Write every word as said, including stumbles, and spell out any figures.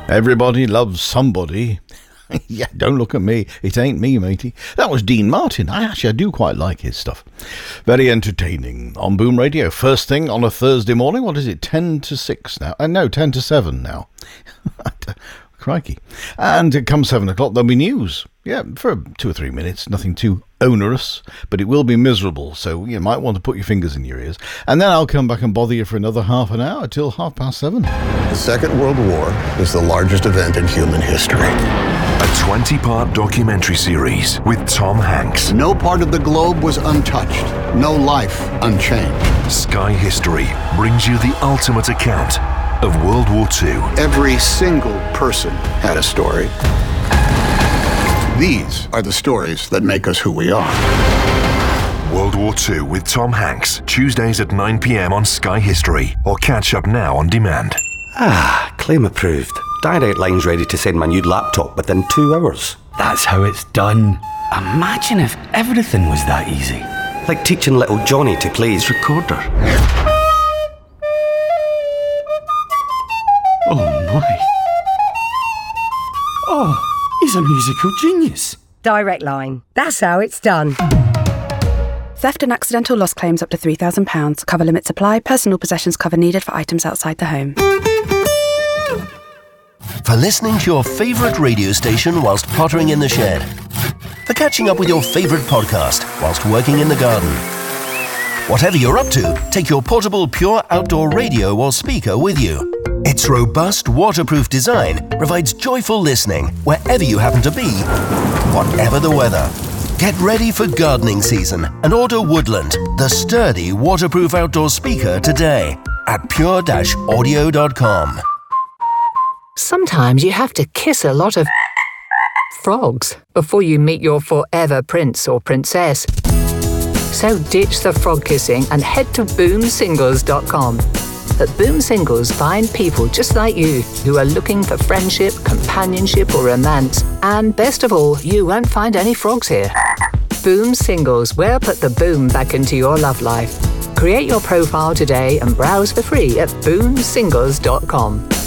Everybody loves somebody. Yeah, don't look at me. It ain't me, matey. That was Dean Martin. I actually I do quite like his stuff. Very entertaining on Boom Radio. First thing on a Thursday morning. What is it? ten to six now? Uh, no, ten to seven now. Crikey. And come seven o'clock, there'll be news. Yeah, for two or three minutes. Nothing too onerous, but it will be miserable. So you might want to put your fingers in your ears. And then I'll come back and bother you for another half an hour till half past seven. The Second World War is the largest event in human history. A twenty-part documentary series with Tom Hanks. No part of the globe was untouched. No life unchanged. Sky History brings you the ultimate account of World War Two. Every single person had a story. These are the stories that make us who we are. World War Two with Tom Hanks. Tuesdays at nine p.m. on Sky History. Or catch up now on demand. Ah, claim approved. Direct Line's ready to send my new laptop within two hours. That's how it's done. Imagine if everything was that easy. Like teaching little Johnny to play his recorder. Oh my. Oh, he's a musical genius. Direct Line. That's how it's done. Theft and accidental loss claims up to three thousand pounds. Cover limits apply. Personal possessions cover needed for items outside the home. For listening to your favourite radio station whilst pottering in the shed. For catching up with your favourite podcast whilst working in the garden. Whatever you're up to, take your portable Pure Outdoor radio or speaker with you. Its robust, waterproof design provides joyful listening wherever you happen to be, whatever the weather. Get ready for gardening season and order Woodland, the sturdy, waterproof outdoor speaker today at pure audio dot com. Sometimes you have to kiss a lot of frogs before you meet your forever prince or princess. So ditch the frog kissing and head to boom singles dot com. At Boom Singles, find people just like you who are looking for friendship, companionship or romance. And best of all, you won't find any frogs here. Boom Singles, where put the boom back into your love life. Create your profile today and browse for free at boom singles dot com.